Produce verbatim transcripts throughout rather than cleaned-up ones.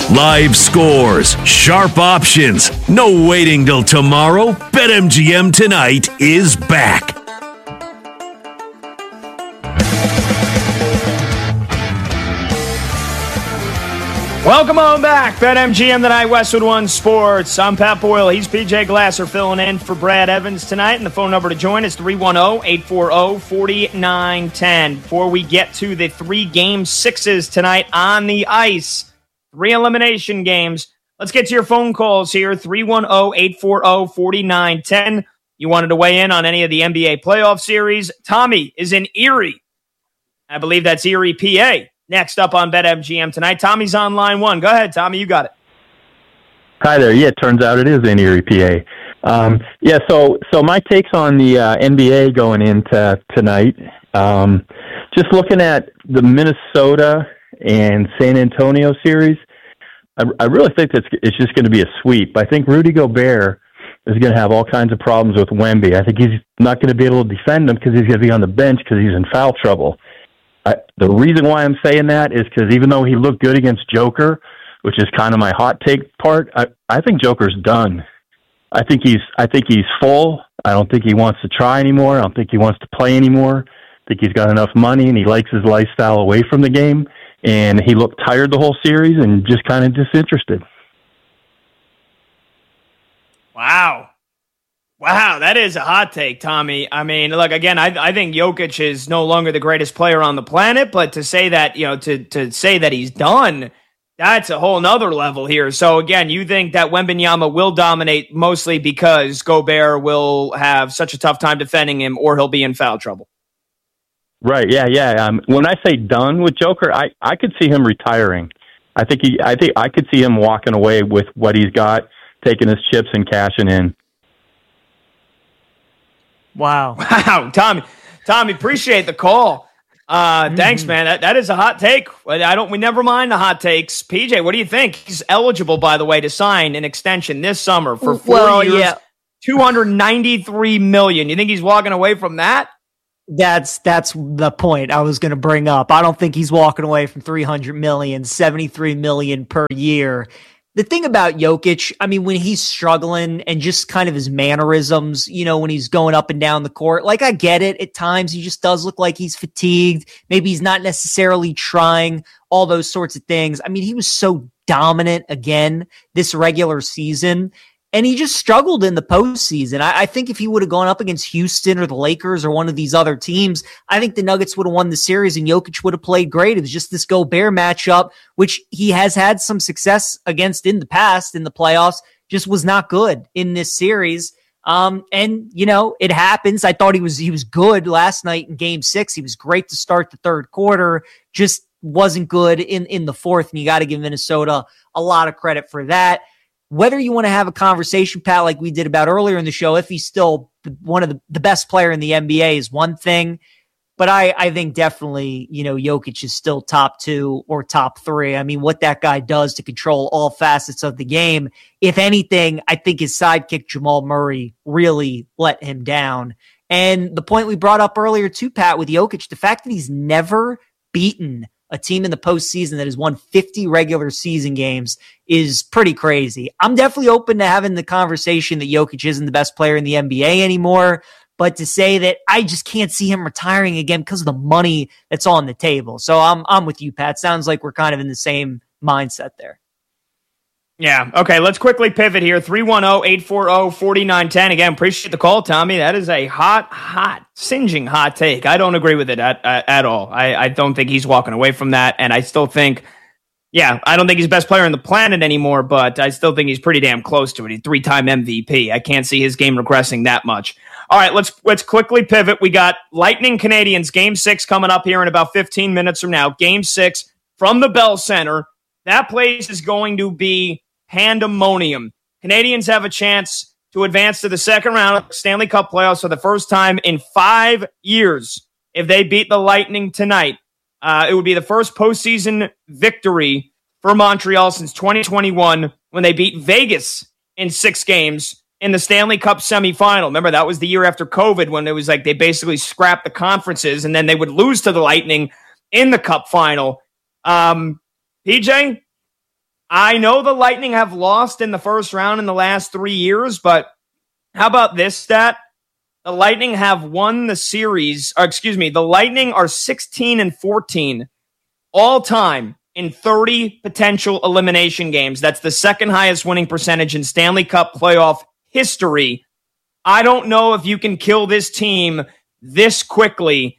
Live scores, sharp options, no waiting till tomorrow. BetMGM Tonight is back. Welcome on back. BetMGM Tonight, Westwood One Sports. I'm Pat Boyle. He's P J Glasser filling in for Brad Evans tonight. And the phone number to join is three one zero, eight four zero, four nine one zero. Before we get to the three game sixes tonight on the ice, three elimination games, let's get to your phone calls here. three one zero, eight four zero, four nine one zero. You wanted to weigh in on any of the N B A playoff series? Tommy is in Erie. I believe that's Erie, P A. Next up on BetMGM Tonight, Tommy's on line one. Go ahead, Tommy. You got it. Hi there. Yeah, it turns out it is in Erie, P A. Um, yeah, so so my takes on the uh, N B A going into tonight. Um, just looking at the Minnesota and San Antonio series, I, I really think that it's just going to be a sweep. I think Rudy Gobert is going to have all kinds of problems with Wemby. I think he's not going to be able to defend him because he's going to be on the bench because he's in foul trouble. I, the reason why I'm saying that is because even though he looked good against Joker, which is kind of my hot take part, I, I think Joker's done. I think he's I think he's full. I don't think he wants to try anymore. I don't think he wants to play anymore. I think he's got enough money and he likes his lifestyle away from the game. And he looked tired the whole series and just kind of disinterested. Wow. Wow, that is a hot take, Tommy. I mean, look, again, I I think Jokic is no longer the greatest player on the planet, but to say that, you know, to to say that he's done, that's a whole nother level here. So again, you think that Wembanyama will dominate mostly because Gobert will have such a tough time defending him or he'll be in foul trouble. Right, yeah, yeah. Um, when I say done with Joker, I, I could see him retiring. I think he I think I could see him walking away with what he's got, taking his chips and cashing in. Wow. Wow, Tommy. Tommy, appreciate the call. Uh, mm-hmm. Thanks, man. That, that is a hot take. I don't, we never mind the hot takes. P J, what do you think? He's eligible, by the way, to sign an extension this summer for four well, years, yeah. two hundred ninety-three million dollars. You think he's walking away from that? That's that's the point I was going to bring up. I don't think he's walking away from three hundred million dollars, seventy-three million dollars per year. The thing about Jokic, I mean, when he's struggling and just kind of his mannerisms, you know, when he's going up and down the court, like I get it. At times he just does look like he's fatigued. Maybe he's not necessarily trying, all those sorts of things. I mean, he was so dominant again this regular season. And he just struggled in the postseason. I, I think if he would have gone up against Houston or the Lakers or one of these other teams, I think the Nuggets would have won the series and Jokic would have played great. It was just this Gobert matchup, which he has had some success against in the past in the playoffs, just was not good in this series. Um, and you know, it happens. I thought he was, he was good last night in game six. He was great to start the third quarter, just wasn't good in, in the fourth. And you got to give Minnesota a lot of credit for that. Whether you want to have a conversation, Pat, like we did about earlier in the show, if he's still one of the, the best player in the N B A is one thing. But I, I think definitely, you know, Jokic is still top two or top three. I mean, what that guy does to control all facets of the game. If anything, I think his sidekick, Jamal Murray, really let him down. And the point we brought up earlier too, Pat, with Jokic, the fact that he's never beaten a team in the postseason that has won fifty regular season games is pretty crazy. I'm definitely open to having the conversation that Jokic isn't the best player in the N B A anymore, but to say that I just can't see him retiring again because of the money that's on the table. So I'm I'm with you, Pat. Sounds like we're kind of in the same mindset there. Yeah. Okay. Let's quickly pivot here. three one zero, eight four zero, four nine one zero. Again, appreciate the call, Tommy. That is a hot, hot, singeing hot take. I don't agree with it at, at, at all. I, I don't think he's walking away from that. And I still think, yeah, I don't think he's the best player on the planet anymore, but I still think he's pretty damn close to it. He's three-time M V P. I can't see his game regressing that much. All right, let's let's quickly pivot. We got Lightning Canadiens game six coming up here in about fifteen minutes from now. Game six from the Bell Center. That place is going to be pandemonium. Canadians have a chance to advance to the second round of the Stanley Cup playoffs for the first time in five years. If they beat the Lightning tonight, uh, it would be the first postseason victory for Montreal since twenty twenty-one when they beat Vegas in six games in the Stanley Cup semifinal. Remember, that was the year after COVID when it was like they basically scrapped the conferences and then they would lose to the Lightning in the Cup final. Um, P J, I know the Lightning have lost in the first round in the last three years, but how about this stat? The Lightning have won the series, or excuse me, the Lightning are sixteen and fourteen all time in thirty potential elimination games. That's the second highest winning percentage in Stanley Cup playoff history. I don't know if you can kill this team this quickly.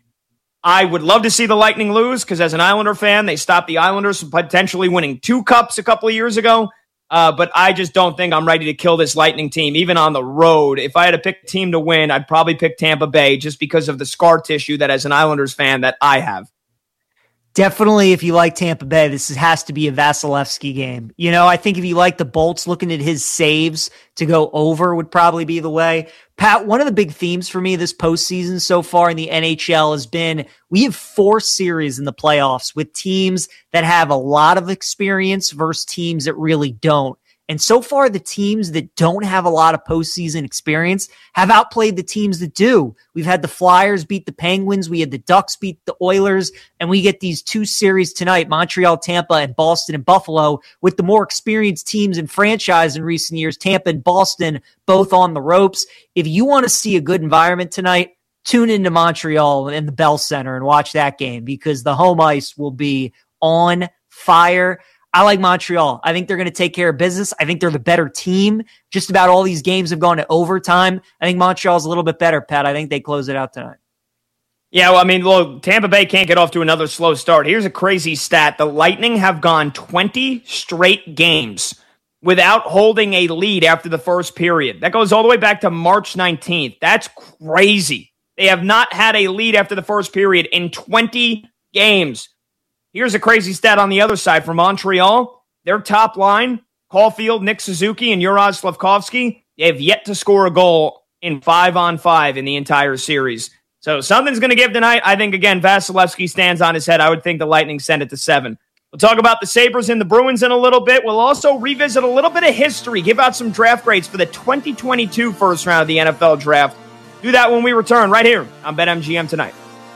I would love to see the Lightning lose because as an Islander fan, they stopped the Islanders from potentially winning two cups a couple of years ago. Uh, but I just don't think I'm ready to kill this Lightning team, even on the road. If I had to pick a team to win, I'd probably pick Tampa Bay just because of the scar tissue that as an Islanders fan that I have. Definitely, if you like Tampa Bay, this has to be a Vasilevsky game. You know, I think if you like the Bolts, looking at his saves to go over would probably be the way. Pat, one of the big themes for me this postseason so far in the N H L has been we have four series in the playoffs with teams that have a lot of experience versus teams that really don't. And so far, the teams that don't have a lot of postseason experience have outplayed the teams that do. We've had the Flyers beat the Penguins. We had the Ducks beat the Oilers. And we get these two series tonight, Montreal, Tampa, and Boston and Buffalo, with the more experienced teams in franchise in recent years, Tampa and Boston, both on the ropes. If you want to see a good environment tonight, tune into Montreal and the Bell Center and watch that game because the home ice will be on fire. I like Montreal. I think they're going to take care of business. I think they're the better team. Just about all these games have gone to overtime. I think Montreal's a little bit better, Pat. I think they close it out tonight. Yeah, well, I mean, look, Tampa Bay can't get off to another slow start. Here's a crazy stat. The Lightning have gone twenty straight games without holding a lead after the first period. That goes all the way back to March nineteenth. That's crazy. They have not had a lead after the first period in twenty games. Here's a crazy stat on the other side for Montreal. Their top line, Caulfield, Nick Suzuki, and Juraj Slafkovsky, they have yet to score a goal in five on five in the entire series. So something's going to give tonight. I think, again, Vasilevsky stands on his head. I would think the Lightning send it to seven. We'll talk about the Sabres and the Bruins in a little bit. We'll also revisit a little bit of history, give out some draft grades for the twenty twenty-two first round of the N F L draft. Do that when we return right here on BetMGM Tonight.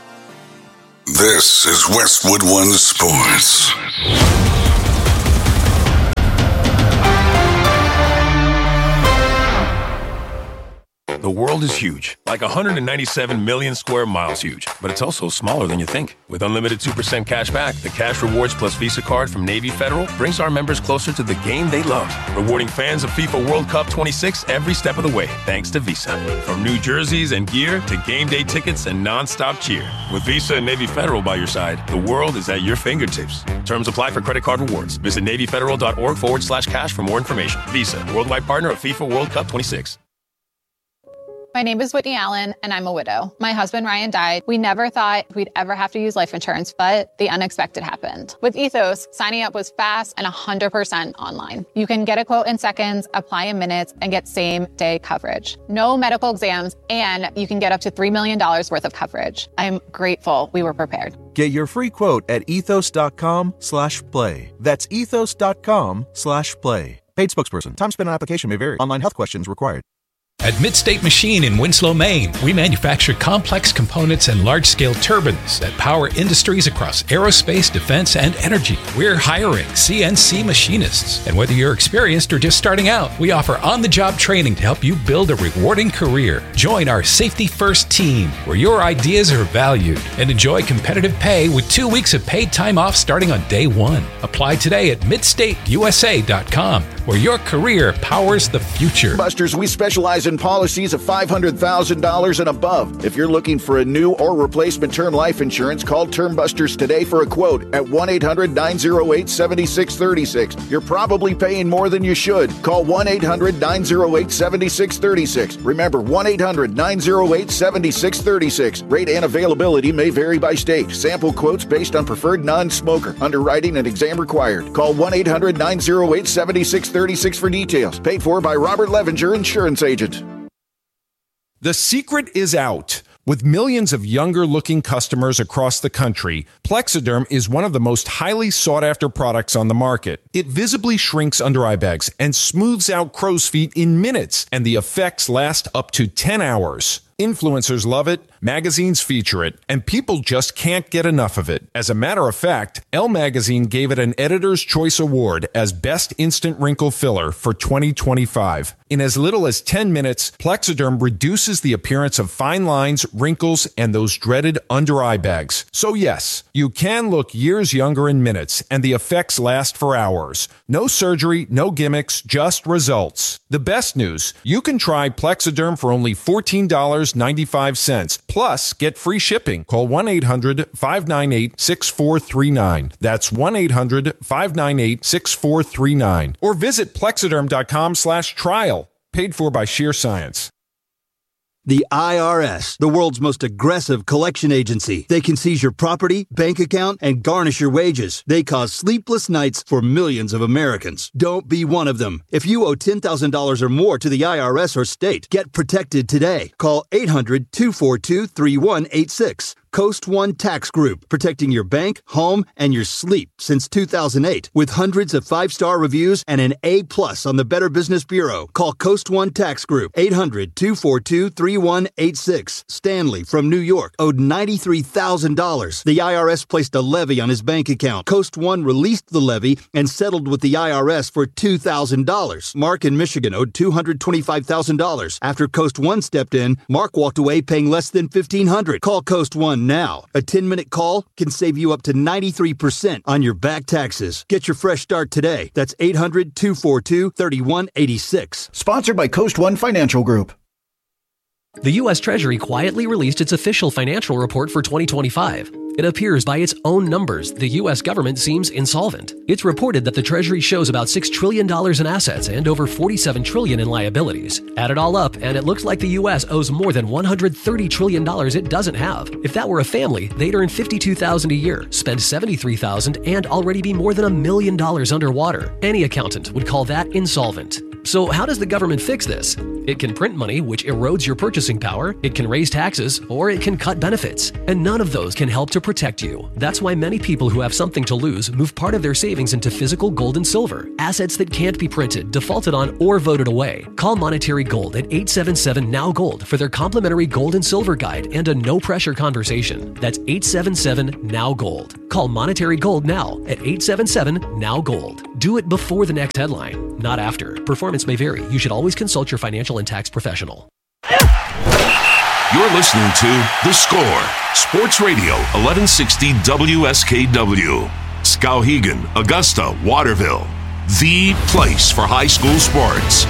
This is Westwood One Sports. The world is huge, like one hundred ninety-seven million square miles huge, but it's also smaller than you think. With unlimited two percent cash back, the Cash Rewards Plus Visa card from Navy Federal brings our members closer to the game they love, rewarding fans of FIFA World Cup twenty-six every step of the way, thanks to Visa. From new jerseys and gear to game day tickets and nonstop cheer. With Visa and Navy Federal by your side, the world is at your fingertips. Terms apply for credit card rewards. Visit NavyFederal.org forward slash cash for more information. Visa, worldwide partner of FIFA World Cup twenty-six. My name is Whitney Allen, and I'm a widow. My husband, Ryan, died. We never thought we'd ever have to use life insurance, but the unexpected happened. With Ethos, signing up was fast and one hundred percent online. You can get a quote in seconds, apply in minutes, and get same-day coverage. No medical exams, and you can get up to three million dollars worth of coverage. I'm grateful we were prepared. Get your free quote at ethos.com slash play. That's ethos.com slash play. Paid spokesperson. Time spent on application may vary. Online health questions required. At Midstate Machine in Winslow, Maine, we manufacture complex components and large-scale turbines that power industries across aerospace, defense, and energy. We're hiring C N C machinists. And whether you're experienced or just starting out, we offer on-the-job training to help you build a rewarding career. Join our Safety First team, where your ideas are valued, and enjoy competitive pay with two weeks of paid time off starting on day one. Apply today at midstate U S A dot com, where your career powers the future. Busters, we specialize in policies of five hundred thousand dollars and above. If you're looking for a new or replacement term life insurance, call Term Busters today for a quote at one eight hundred nine oh eight seven six three six. You're probably paying more than you should. Call one eight hundred nine oh eight seven six three six. Remember, one eight hundred nine oh eight seven six three six. Rate and availability may vary by state. Sample quotes based on preferred non-smoker. Underwriting and exam required. Call one eight hundred nine oh eight seven six three six for details. Paid for by Robert Levinger, Insurance Agent. The secret is out. With millions of younger-looking customers across the country, Plexiderm is one of the most highly sought-after products on the market. It visibly shrinks under eye bags and smooths out crow's feet in minutes, and the effects last up to ten hours. Influencers love it, magazines feature it, and people just can't get enough of it. As a matter of fact, Elle Magazine gave it an Editor's Choice Award as Best Instant Wrinkle Filler for twenty twenty-five. In as little as ten minutes, Plexiderm reduces the appearance of fine lines, wrinkles, and those dreaded under-eye bags. So yes, you can look years younger in minutes, and the effects last for hours. No surgery, no gimmicks, just results. The best news, you can try Plexiderm for only fourteen dollars and ninety-five cents. Plus, get free shipping. Call one eight hundred, five nine eight, six four three nine. That's one eight hundred, five nine eight, six four three nine. Or visit plexiderm.com slash trial. Paid for by Sheer Science. The I R S, the world's most aggressive collection agency. They can seize your property, bank account, and garnish your wages. They cause sleepless nights for millions of Americans. Don't be one of them. If you owe ten thousand dollars or more to the I R S or state, get protected today. Call eight hundred, two four two, three one eight six. Coast One Tax Group, protecting your bank, home, and your sleep since two thousand eight. With hundreds of five-star reviews and an A plus on the Better Business Bureau. Call Coast One Tax Group, eight hundred, two four two, three one eight six. Stanley from New York owed ninety-three thousand dollars. The I R S placed a levy on his bank account. Coast One released the levy and settled with the I R S for two thousand dollars. Mark in Michigan owed two hundred twenty-five thousand dollars. After Coast One stepped in, Mark walked away paying less than fifteen hundred dollars. Call Coast One now. A ten-minute call can save you up to ninety-three percent on your back taxes. Get your fresh start today. That's eight hundred, two four two, three one eight six. Sponsored by Coast One Financial Group. The U S Treasury quietly released its official financial report for twenty twenty-five. It appears by its own numbers the U S government seems insolvent. It's reported that the Treasury shows about six trillion dollars in assets and over forty-seven trillion dollars in liabilities. Add it all up, and it looks like the U S owes more than one hundred thirty trillion dollars it doesn't have. If that were a family, they'd earn fifty-two thousand dollars a year, spend seventy-three thousand dollars, and already be more than a million dollars underwater. Any accountant would call that insolvent. So how does the government fix this? It can print money, which erodes your purchasing power, it can raise taxes, or it can cut benefits. And none of those can help to protect you. That's why many people who have something to lose move part of their savings into physical gold and silver, assets that can't be printed, defaulted on, or voted away. Call Monetary Gold at eight seven seven, N O W Gold for their complimentary gold and silver guide and a no-pressure conversation. That's eight seven seven, N O W Gold. Call Monetary Gold now at eight seven seven, N O W Gold. Do it before the next headline, not after. Performance may vary. You should always consult your financial and tax professional. You're listening to The Score, Sports Radio, eleven sixty W S K W. Skowhegan, Augusta, Waterville. The place for high school sports.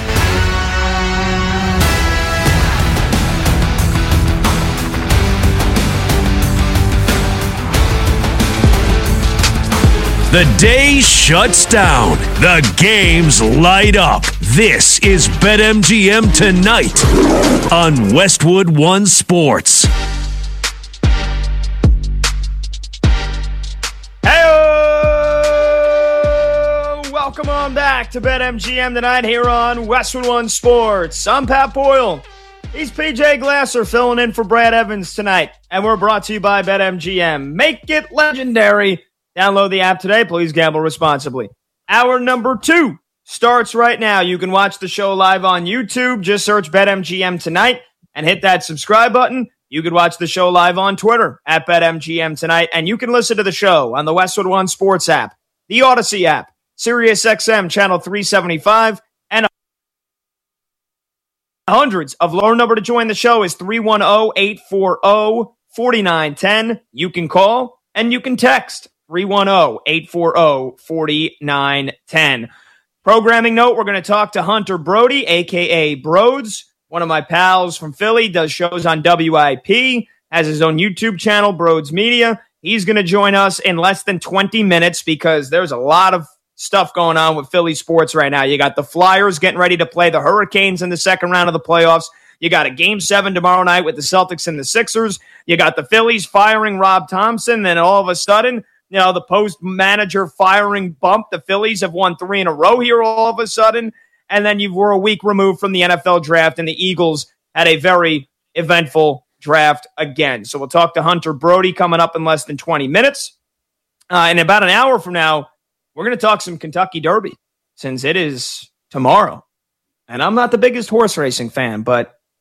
The day shuts down. The games light up. This is BetMGM Tonight on Westwood One Sports. Hey, welcome on back to BetMGM Tonight here on Westwood One Sports. I'm Pat Boyle. He's P J Glasser filling in for Brad Evans tonight. And we're brought to you by BetMGM. Make it legendary. Download the app today. Please gamble responsibly. Hour number two starts right now. You can watch the show live on YouTube. Just search BetMGM Tonight and hit that subscribe button. You can watch the show live on Twitter at BetMGM Tonight. And you can listen to the show on the Westwood One Sports app, the Odyssey app, SiriusXM Channel three seventy-five, and hundreds of lower number to join the show is three one zero, eight four zero, four nine one zero. You can call and you can text. three one zero, eight four zero, four nine one zero. Programming note, we're going to talk to Hunter Brody, a k a. Broads, one of my pals from Philly, does shows on W I P, has his own YouTube channel, Broads Media. He's going to join us in less than twenty minutes because there's a lot of stuff going on with Philly sports right now. You got the Flyers getting ready to play the Hurricanes in the second round of the playoffs. You got a game seven tomorrow night with the Celtics and the Sixers. You got the Phillies firing Rob Thompson. Then all of a sudden, you know, the post-manager firing bump. The Phillies have won three in a row here all of a sudden. And then you were a week removed from the N F L draft, and the Eagles had a very eventful draft again. So we'll talk to Hunter Brody coming up in less than twenty minutes. Uh, in about an hour from now, we're going to talk some Kentucky Derby, since it is tomorrow. And I'm not the biggest horse racing fan, but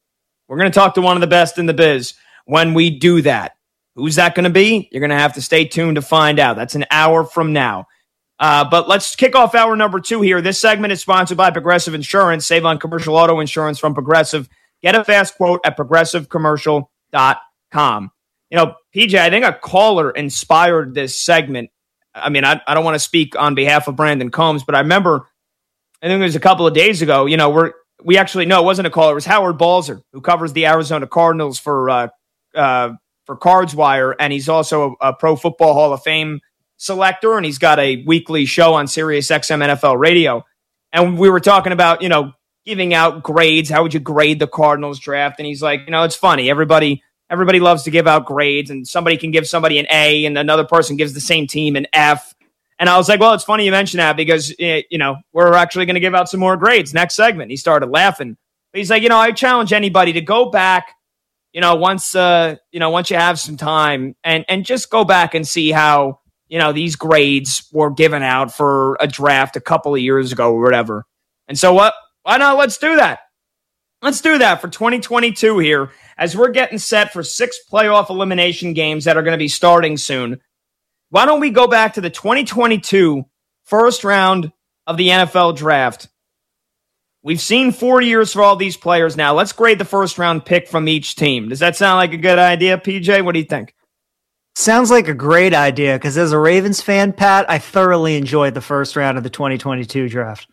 We're going to talk to one of the best in the biz when we do that. Who's that going to be? You're going to have to stay tuned to find out. That's an hour from now. Uh, but let's kick off hour number two here. This segment is sponsored by Progressive Insurance. Save on commercial auto insurance from Progressive. Get a fast quote at progressive commercial dot com. You know, P J, I think a caller inspired this segment. I mean, I, I don't want to speak on behalf of Brandon Combs, but I remember, I think it was a couple of days ago, you know, we're, we actually, no, it wasn't a caller. It was Howard Balzer, who covers the Arizona Cardinals for uh, uh, for Cards Wire, and he's also a, a Pro Football Hall of Fame selector, and he's got a weekly show on Sirius X M N F L Radio. And we were talking about, you know, giving out grades. How would you grade the Cardinals draft? And he's like, you know, it's funny. Everybody everybody loves to give out grades, and somebody can give somebody an A, and another person gives the same team an F. And I was like, well, it's funny you mention that because, you know, we're actually going to give out some more grades next segment. He started laughing. But he's like, you know, I challenge anybody to go back, you know, once, uh, you know, once you have some time and, and just go back and see how, you know, these grades were given out for a draft a couple of years ago or whatever. And so what? Why not? Let's do that. Let's do that for twenty twenty-two here as we're getting set for six playoff elimination games that are going to be starting soon. Why don't we go back to the twenty twenty-two first round of the N F L draft? We've seen four years for all these players now. Let's grade the first round pick from each team. Does that sound like a good idea, P J? What do you think? Sounds like a great idea because as a Ravens fan, Pat, I thoroughly enjoyed the first round of the twenty twenty-two draft.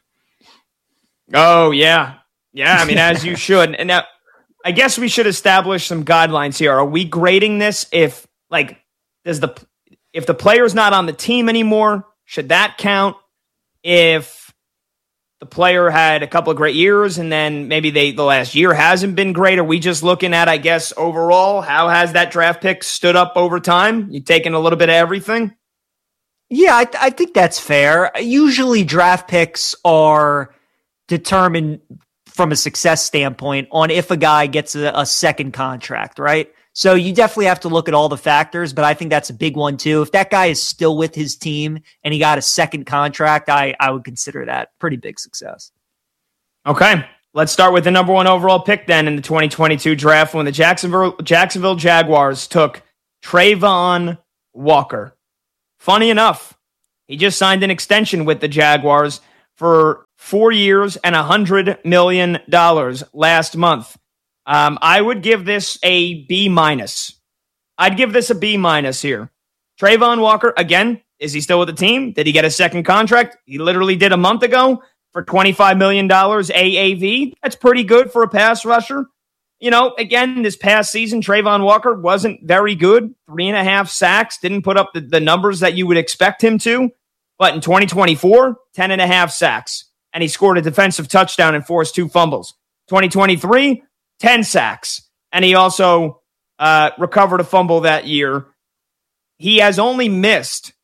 Oh, yeah. Yeah, I mean, as you should. And now, I guess we should establish some guidelines here. Are we grading this if, like, does the if the player's not on the team anymore, should that count? If the player had a couple of great years and then maybe they the last year hasn't been great, are we just looking at, I guess, overall, how has that draft pick stood up over time? You taking a little bit of everything? Yeah, I, th- I think that's fair. Usually draft picks are determined from a success standpoint on if a guy gets a, a second contract, right? So you definitely have to look at all the factors, but I think that's a big one too. If that guy is still with his team and he got a second contract, I, I would consider that pretty big success. Okay, let's start with the number one overall pick then in the twenty twenty-two draft when the Jacksonville Jacksonville Jaguars took Travon Walker. Funny enough, he just signed an extension with the Jaguars for four years and one hundred million dollars last month. Um, I would give this a B minus. I'd give this a B minus here. Travon Walker, again, is he still with the team? Did he get a second contract? He literally did a month ago for twenty-five million dollars A A V. That's pretty good for a pass rusher. You know, again, this past season, Travon Walker wasn't very good. Three and a half sacks, didn't put up the, the numbers that you would expect him to. But in twenty twenty-four, ten and a half sacks. And he scored a defensive touchdown and forced two fumbles. twenty twenty-three, ten sacks. And he also uh, recovered a fumble that year. He has only missed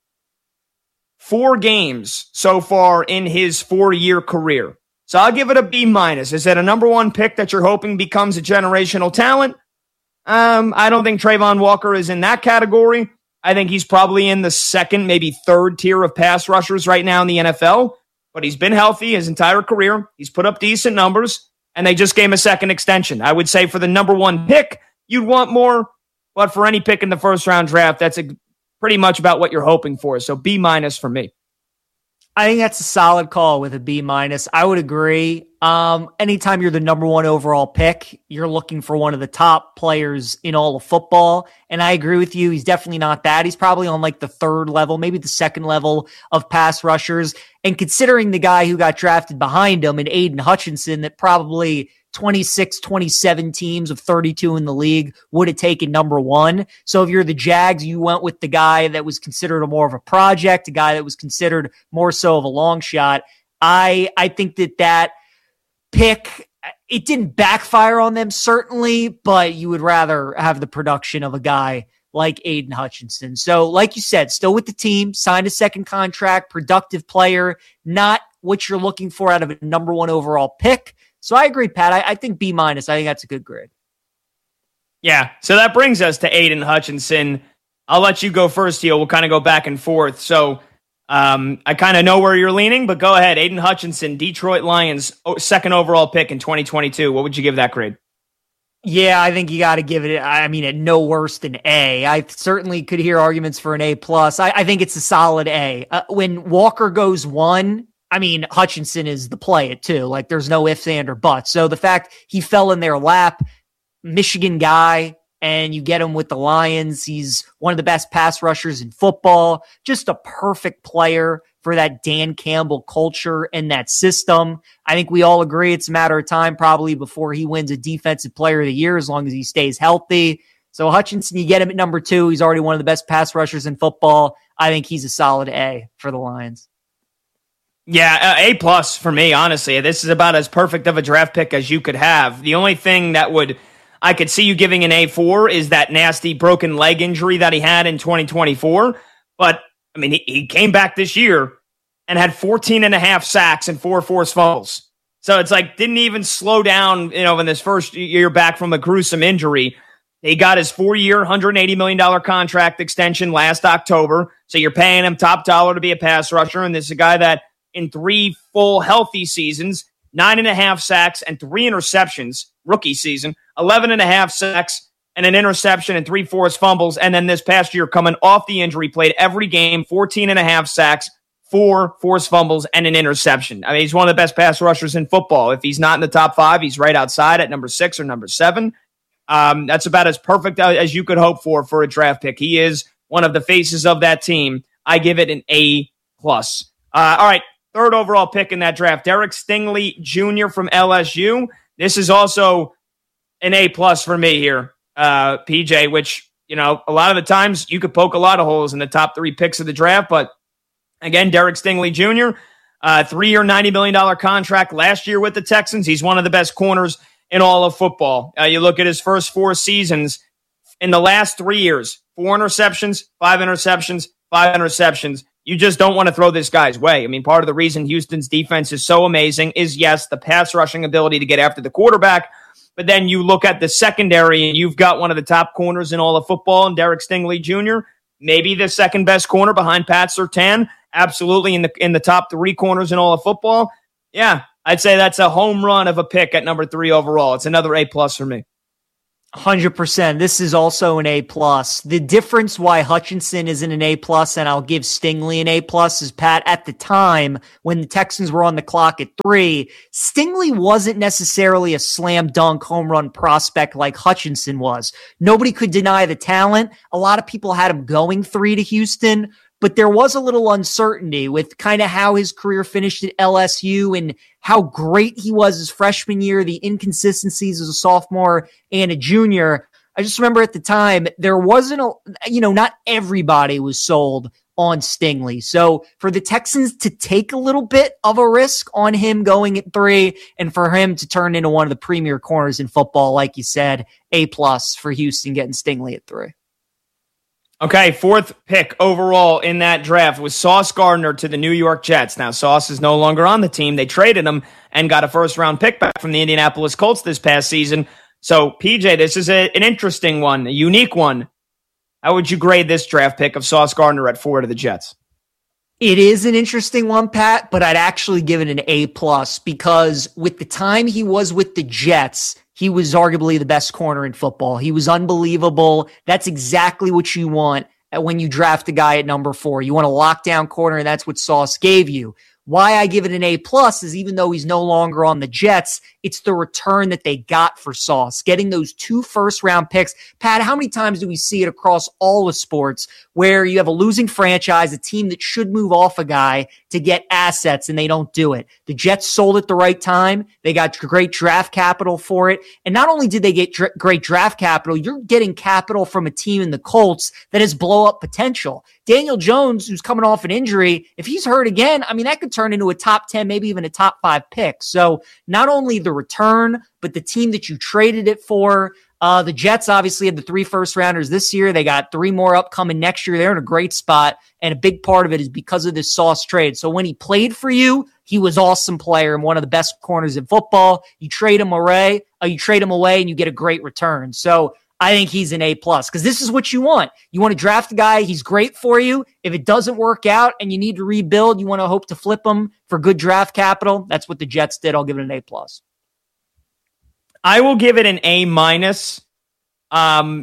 four games so far in his four-year career. So I'll give it a B minus. Is it a number one pick that you're hoping becomes a generational talent? Um, I don't think Travon Walker is in that category. I think he's probably in the second, maybe third tier of pass rushers right now in the N F L. But he's been healthy his entire career. He's put up decent numbers, and they just gave him a second extension. I would say for the number one pick, you'd want more. But for any pick in the first round draft, that's a, pretty much about what you're hoping for. So B minus for me. I think that's a solid call with a B minus. I would agree. Um, anytime you're the number one overall pick, you're looking for one of the top players in all of football. And I agree with you. He's definitely not that. He's probably on like the third level, maybe the second level of pass rushers. And considering the guy who got drafted behind him and Aiden Hutchinson, that probably twenty-six, twenty-seven teams of thirty-two in the league would have taken number one. So if you're the Jags, you went with the guy that was considered a more of a project, a guy that was considered more so of a long shot. I, I think that that pick, it didn't backfire on them, certainly, but you would rather have the production of a guy like Aiden Hutchinson. So like you said, still with the team, signed a second contract, productive player, not what you're looking for out of a number one overall pick. So I agree, Pat. I, I think B minus. I think that's a good grade. Yeah. So that brings us to Aiden Hutchinson. I'll let you go first, Theo. We'll kind of go back and forth. So um, I kind of know where you're leaning, but go ahead. Aiden Hutchinson, Detroit Lions, second overall pick in twenty twenty-two. What would you give that grade? Yeah, I think you got to give it, I mean, at no worse than A. I certainly could hear arguments for an A plus. I, I think it's a solid A. Uh, when Walker goes one, I mean, Hutchinson is the play it too. Like there's no ifs, and, or buts. So the fact he fell in their lap, Michigan guy, and you get him with the Lions. He's one of the best pass rushers in football. Just a perfect player for that Dan Campbell culture and that system. I think we all agree it's a matter of time probably before he wins a Defensive Player of the Year as long as he stays healthy. So Hutchinson, you get him at number two. He's already one of the best pass rushers in football. I think he's a solid A for the Lions. Yeah, uh, A plus for me, honestly. This is about as perfect of a draft pick as you could have. The only thing that would I could see you giving an A for is that nasty broken leg injury that he had in twenty twenty-four. But, I mean, he, he came back this year and had fourteen and a half sacks and four forced fumbles. So it's like, didn't even slow down, you know, in this first year back from a gruesome injury. He got his four-year, one hundred eighty million dollars contract extension last October. So you're paying him top dollar to be a pass rusher. And this is a guy that in three full healthy seasons, nine and a half sacks and three interceptions, rookie season, eleven and a half sacks and an interception and three forced fumbles. And then this past year coming off the injury, played every game, fourteen and a half sacks, four forced fumbles and an interception. I mean, he's one of the best pass rushers in football. If he's not in the top five, he's right outside at number six or number seven. Um, that's about as perfect as you could hope for for a draft pick. He is one of the faces of that team. I give it an A plus. Uh, all right. Third overall pick in that draft, Derek Stingley Junior from L S U. This is also an A plus for me here, uh, P J, which, you know, a lot of the times you could poke a lot of holes in the top three picks of the draft. But again, Derek Stingley Junior, uh, three-year, ninety million dollars contract last year with the Texans. He's one of the best corners in all of football. Uh, you look at his first four seasons in the last three years, four interceptions, five interceptions, five interceptions. You just don't want to throw this guy's way. I mean, part of the reason Houston's defense is so amazing is, yes, the pass rushing ability to get after the quarterback. But then you look at the secondary and you've got one of the top corners in all of football in Derek Stingley Junior, maybe the second best corner behind Pat Surtain, absolutely in the in the top three corners in all of football. Yeah, I'd say that's a home run of a pick at number three overall. It's another A plus for me. one hundred percent. This is also an A plus. The difference why Hutchinson isn't an A plus and I'll give Stingley an A plus is, Pat, at the time when the Texans were on the clock at three, Stingley wasn't necessarily a slam dunk home run prospect like Hutchinson was. Nobody could deny the talent. A lot of people had him going three to Houston, but there was a little uncertainty with kind of how his career finished at L S U and how great he was his freshman year, the inconsistencies as a sophomore and a junior. I just remember at the time, there wasn't a, you know, not everybody was sold on Stingley. So for the Texans to take a little bit of a risk on him going at three and for him to turn into one of the premier corners in football, like you said, A plus for Houston getting Stingley at three. Okay, fourth pick overall in that draft was Sauce Gardner to the New York Jets. Now, Sauce is no longer on the team. They traded him and got a first-round pick back from the Indianapolis Colts this past season. So, P J, this is a, an interesting one, a unique one. How would you grade this draft pick of Sauce Gardner at four to the Jets? It is an interesting one, Pat, but I'd actually give it an A plus because with the time he was with the Jets, he was arguably the best corner in football. He was unbelievable. That's exactly what you want when you draft a guy at number four. You want a lockdown corner, and that's what Sauce gave you. Why I give it an A plus is even though he's no longer on the Jets, it's the return that they got for Sauce. Getting those two first round picks. Pat, how many times do we see it across all of sports where you have a losing franchise, a team that should move off a guy to get assets and they don't do it? The Jets sold at the right time. They got great draft capital for it. And not only did they get dr- great draft capital, you're getting capital from a team in the Colts that has blow up potential. Daniel Jones, who's coming off an injury, if he's hurt again, I mean, that could turn into a top ten, maybe even a top five pick. So not only the return, but the team that you traded it for. Uh, the Jets obviously had the three first rounders this year. They got three more upcoming next year. They're in a great spot. And a big part of it is because of this Sauce trade. So when he played for you, he was an awesome player and one of the best corners in football. You trade him away, uh, you trade him away and you get a great return. So I think he's an A plus because this is what you want. You want to draft a guy. He's great for you. If it doesn't work out and you need to rebuild, you want to hope to flip him for good draft capital. That's what the Jets did. I'll give it an A plus. I will give it an A minus. Um,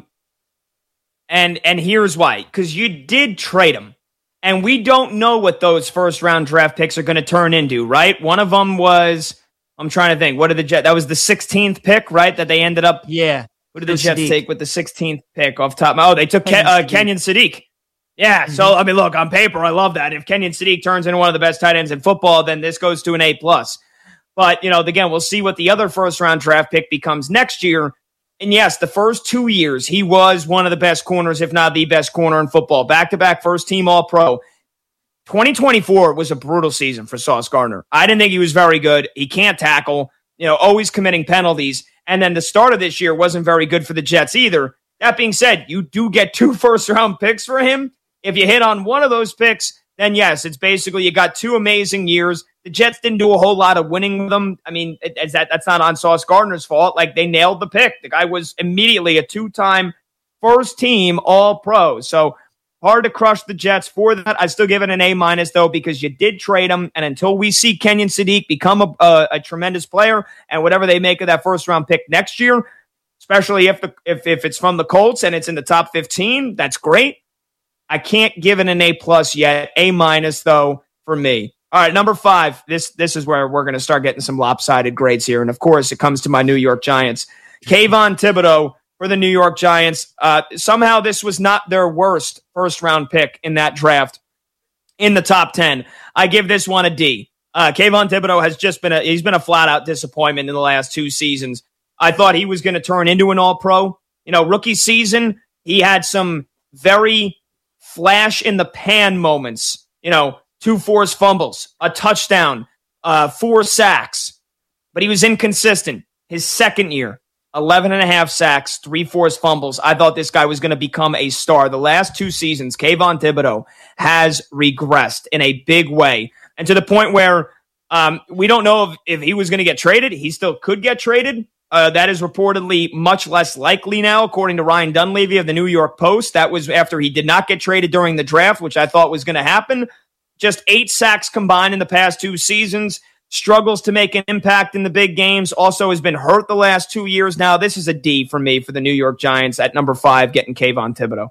and and here's why. Because you did trade him. And we don't know what those first round draft picks are going to turn into, right? One of them was, I'm trying to think, what did the Jets, that was the sixteenth pick, right? That they ended up, yeah. Who did the Jets Sadiq. take with the sixteenth pick off top? Oh, they took Kenyon, Ke- uh, Sadiq. Kenyon Sadiq. Yeah, mm-hmm. So, I mean, look, on paper, I love that. If Kenyon Sadiq turns into one of the best tight ends in football, then this goes to an A plus. But, you know, again, we'll see what the other first round draft pick becomes next year. And yes, the first two years, he was one of the best corners, if not the best corner in football. Back-to-back first-team All-Pro. twenty twenty-four was a brutal season for Sauce Gardner. I didn't think he was very good. He can't tackle, you know, always committing penalties. And then the start of this year wasn't very good for the Jets either. That being said, you do get two first-round picks for him. If you hit on one of those picks, then yes, it's basically you got two amazing years. The Jets didn't do a whole lot of winning with them. I mean, it, it's that that's not on Sauce Gardner's fault. Like, they nailed the pick. The guy was immediately a two-time first-team All-Pro. So hard to crush the Jets for that. I still give it an A minus though, because you did trade him, and until we see Kenyon Sadiq become a, a, a tremendous player, and whatever they make of that first-round pick next year, especially if the if if it's from the Colts and it's in the top fifteen, that's great. I can't give it an A plus yet. A minus though for me. All right, number five. This this is where we're going to start getting some lopsided grades here, and of course, it comes to my New York Giants. Kayvon Thibodeau for the New York Giants. Uh, somehow, this was not their worst first round pick in that draft in the top ten. I give this one a D. Uh, Kayvon Thibodeau has just been a he's been a flat out disappointment in the last two seasons. I thought he was going to turn into an All Pro. You know, rookie season, he had some very flash in the pan moments. You know, two forced fumbles, a touchdown, uh, four sacks, but he was inconsistent. His second year, eleven and a half sacks, three forced fumbles. I thought this guy was going to become a star. The last two seasons, Kayvon Thibodeau has regressed in a big way, and to the point where um, we don't know if, if he was going to get traded. He still could get traded. Uh, that is reportedly much less likely now, according to Ryan Dunleavy of the New York Post. That was after he did not get traded during the draft, which I thought was going to happen. Just eight sacks combined in the past two seasons. Struggles to make an impact in the big games. Also has been hurt the last two years now. This is a D for me for the New York Giants at number five, getting Kayvon Thibodeau.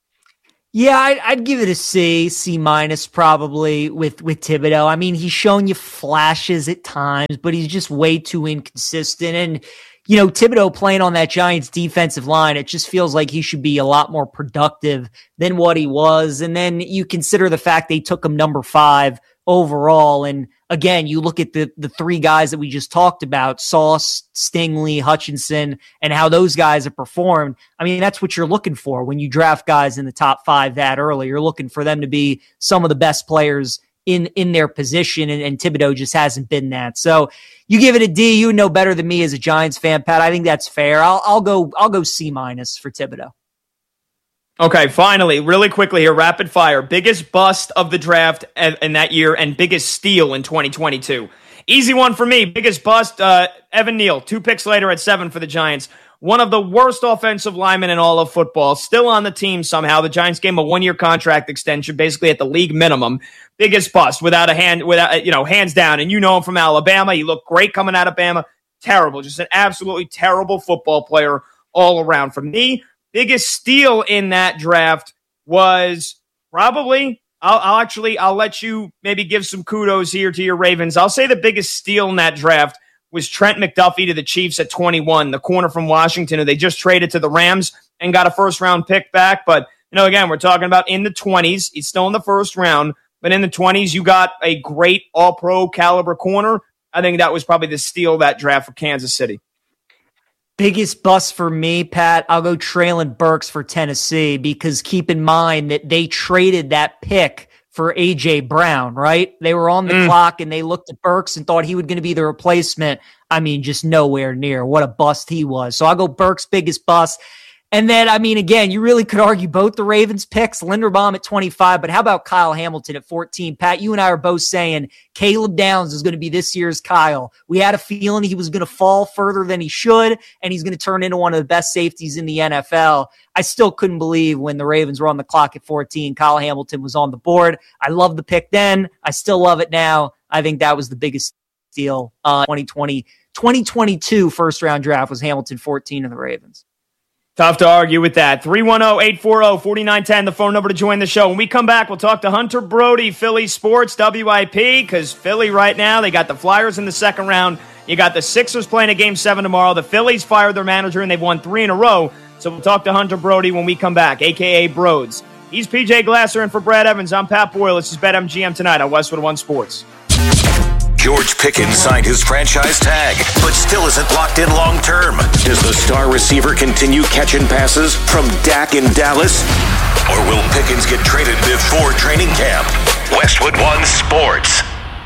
Yeah, I'd, I'd give it a C, C minus probably with, with Thibodeau. I mean, he's shown you flashes at times, but he's just way too inconsistent. And, you know, Thibodeau playing on that Giants defensive line, it just feels like he should be a lot more productive than what he was. And then you consider the fact they took him number five overall. And again, you look at the the three guys that we just talked about, Sauce, Stingley, Hutchinson, and how those guys have performed. I mean, that's what you're looking for when you draft guys in the top five that early. You're looking for them to be some of the best players in, in their position, and, and Thibodeau just hasn't been that. So you give it a D. You know better than me as a Giants fan, Pat. I think that's fair. I'll, I'll go I'll go C minus for Thibodeau. Okay, finally, really quickly here, rapid fire. Biggest bust of the draft in that year and biggest steal in twenty twenty-two. Easy one for me. Biggest bust, uh, Evan Neal. Two picks later at seven for the Giants. One of the worst offensive linemen in all of football. Still on the team somehow. The Giants gave him a one-year contract extension, basically at the league minimum. Biggest bust without a hand, without you know, hands down. And you know him from Alabama. He looked great coming out of Bama. Terrible. Just an absolutely terrible football player all around. For me, biggest steal in that draft was probably, I'll, I'll actually, I'll let you maybe give some kudos here to your Ravens. I'll say the biggest steal in that draft was Trent McDuffie to the Chiefs at twenty-one, the corner from Washington, who they just traded to the Rams and got a first round pick back. But, you know, again, we're talking about in the twenties. He's still in the first round, but in the twenties, you got a great all pro caliber corner. I think that was probably the steal of that draft for Kansas City. Biggest bust for me, Pat, I'll go Treylon Burks for Tennessee, because keep in mind that they traded that pick for A J Brown, right? They were on the mm. clock and they looked at Burks and thought he was going to be the replacement. I mean, just nowhere near. What a bust he was. So I'll go Burks, biggest bust. And then, I mean, again, you really could argue both the Ravens picks, Linderbaum at twenty-five, but how about Kyle Hamilton at fourteen? Pat, you and I are both saying Caleb Downs is going to be this year's Kyle. We had a feeling he was going to fall further than he should, and he's going to turn into one of the best safeties in the N F L. I still couldn't believe when the Ravens were on the clock at fourteen, Kyle Hamilton was on the board. I loved the pick then. I still love it now. I think that was the biggest steal uh, twenty twenty twenty twenty-two first round draft was Hamilton fourteen of the Ravens. Tough to argue with that. three one zero, eight four zero, four nine one zero, the phone number to join the show. When we come back, we'll talk to Hunter Brody, Philly Sports, W I P, because Philly right now, they got the Flyers in the second round. You got the Sixers playing a game seven tomorrow. The Phillies fired their manager, and they've won three in a row. So we'll talk to Hunter Brody when we come back, a k a. Broads. He's P J Glasser, and for Brad Evans, I'm Pat Boyle. This is BetMGM tonight on Westwood One Sports. George Pickens signed his franchise tag, but still isn't locked in long term. Does the star receiver continue catching passes from Dak in Dallas? Or will Pickens get traded before training camp? Westwood One Sports.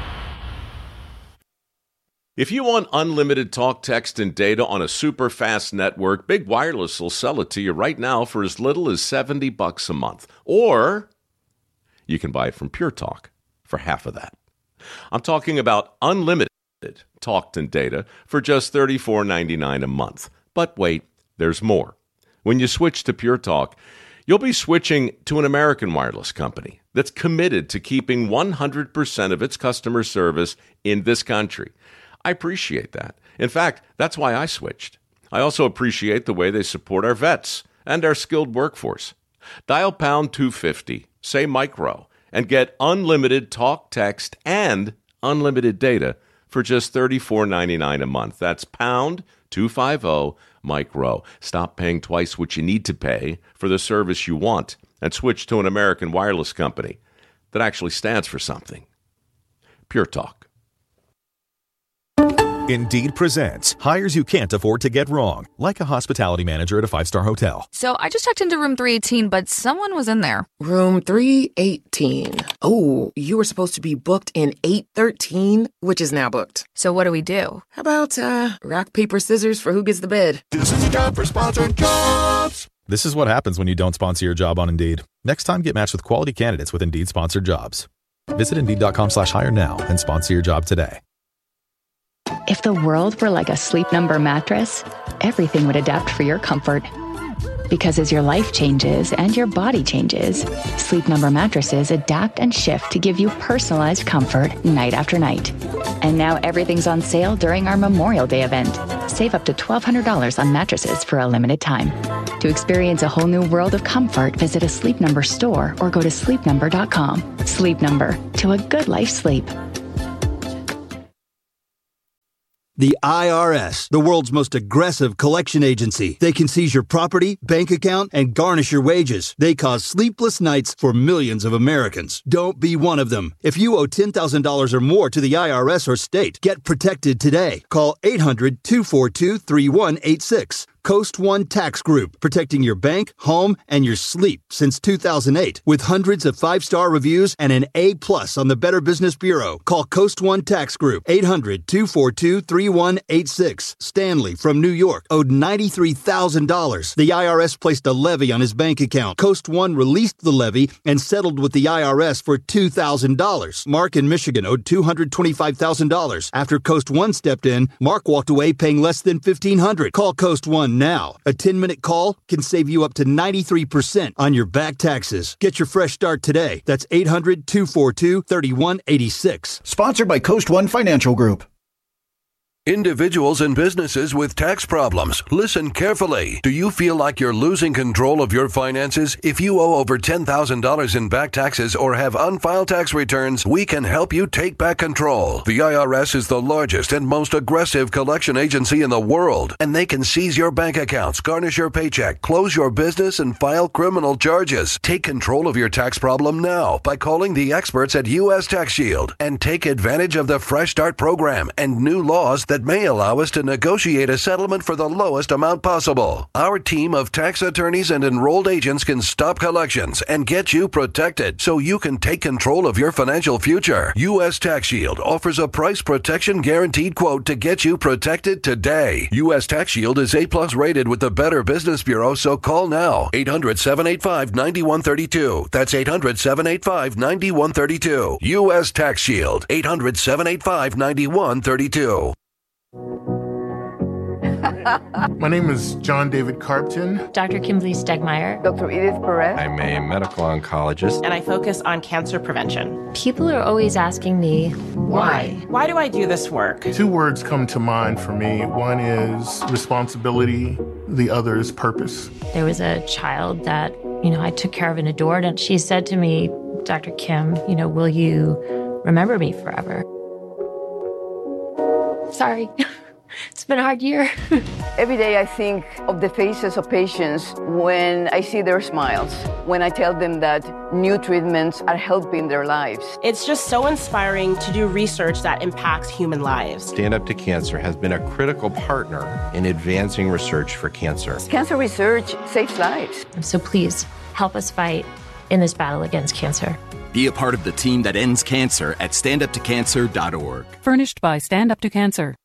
If you want unlimited talk, text, and data on a super fast network, Big Wireless will sell it to you right now for as little as seventy bucks a month. Or you can buy it from Pure Talk for half of that. I'm talking about unlimited talk and data for just thirty-four ninety-nine a month. But wait, there's more. When you switch to Pure Talk, you'll be switching to an American wireless company that's committed to keeping one hundred percent of its customer service in this country. I appreciate that. In fact, that's why I switched. I also appreciate the way they support our vets and our skilled workforce. Dial pound two fifty, say micro, and get unlimited talk, text, and unlimited data for just thirty-four ninety-nine a month. That's pound two fifty, micro. Stop paying twice what you need to pay for the service you want and switch to an American wireless company that actually stands for something. Pure Talk. Indeed presents hires you can't afford to get wrong, like a hospitality manager at a five-star hotel. So I just checked into room three eighteen, but someone was in there. Room three eighteen. Oh, you were supposed to be booked in eight thirteen, which is now booked. So what do we do? How about uh, rock, paper, scissors for who gets the bed? This is a job for sponsored jobs. This is what happens when you don't sponsor your job on Indeed. Next time, get matched with quality candidates with Indeed sponsored jobs. Visit Indeed.com slash hire now and sponsor your job today. If the world were like a Sleep Number mattress, everything would adapt for your comfort. Because as your life changes and your body changes, Sleep Number mattresses adapt and shift to give you personalized comfort night after night. And now everything's on sale during our Memorial Day event. Save up to twelve hundred dollars on mattresses for a limited time. To experience a whole new world of comfort, visit a Sleep Number store or go to sleep number dot com. Sleep Number, to a good life sleep. The I R S, the world's most aggressive collection agency. They can seize your property, bank account, and garnish your wages. They cause sleepless nights for millions of Americans. Don't be one of them. If you owe ten thousand dollars or more to the I R S or state, get protected today. Call eight hundred, two four two, three one eight six. Coast One Tax Group, protecting your bank, home, and your sleep since two thousand eight. With hundreds of five-star reviews and an A plus on the Better Business Bureau. Call Coast One Tax Group, eight hundred, two four two, three one eight six. Stanley from New York owed ninety-three thousand dollars. The I R S placed a levy on his bank account. Coast One released the levy and settled with the I R S for two thousand dollars. Mark in Michigan owed two hundred twenty-five thousand dollars. After Coast One stepped in, Mark walked away paying less than fifteen hundred dollars. Call Coast One now. A ten-minute call can save you up to ninety-three percent on your back taxes. Get your fresh start today. That's eight hundred, two four two, three one eight six. Sponsored by Coast One Financial Group. Individuals and businesses with tax problems, listen carefully. Do you feel like you're losing control of your finances? If you owe over ten thousand dollars in back taxes or have unfiled tax returns, we can help you take back control. The I R S is the largest and most aggressive collection agency in the world, and they can seize your bank accounts, garnish your paycheck, close your business, and file criminal charges. Take control of your tax problem now by calling the experts at U S Tax Shield and take advantage of the Fresh Start program and new laws that may allow us to negotiate a settlement for the lowest amount possible. Our team of tax attorneys and enrolled agents can stop collections and get you protected so you can take control of your financial future. U S Tax Shield offers a price protection guaranteed quote to get you protected today. U S Tax Shield is A plus rated with the Better Business Bureau, so call now. eight hundred, seven eight five, nine one three two. That's eight hundred, seven eight five, nine one three two. U S Tax Shield. eight hundred, seven eight five, nine one three two. My name is John David Carpton. Doctor Kimberly Stegmeyer. Doctor Edith Perez. I'm a medical oncologist. And I focus on cancer prevention. People are always asking me, why? Why do I do this work? Two words come to mind for me. One is responsibility. The other is purpose. There was a child that, you know, I took care of and adored, and she said to me, Doctor Kim, you know, will you remember me forever? Sorry. It's been a hard year. Every day I think of the faces of patients when I see their smiles, when I tell them that new treatments are helping their lives. It's just so inspiring to do research that impacts human lives. Stand Up to Cancer has been a critical partner in advancing research for cancer. Cancer research saves lives. So please help us fight in this battle against cancer. Be a part of the team that ends cancer at stand up to cancer dot org. Furnished by Stand Up to Cancer.